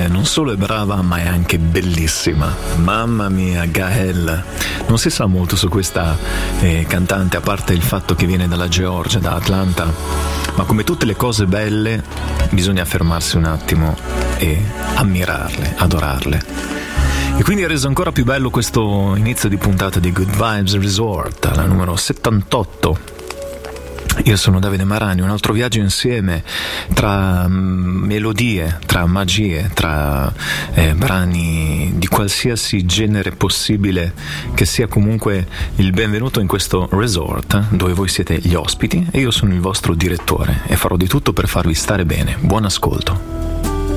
non solo è brava ma è anche bellissima. Mamma mia, Gael. Non si sa molto su questa cantante, a parte il fatto che viene dalla Georgia, da Atlanta, ma come tutte le cose belle bisogna fermarsi un attimo e ammirarle, adorarle. E quindi è reso ancora più bello questo inizio di puntata di Good Vibes Resort, la numero 78. Io sono Davide Marani, un altro viaggio insieme tra melodie, tra magie, tra brani di qualsiasi genere possibile, che sia comunque il benvenuto in questo resort dove voi siete gli ospiti e io sono il vostro direttore e farò di tutto per farvi stare bene. Buon ascolto.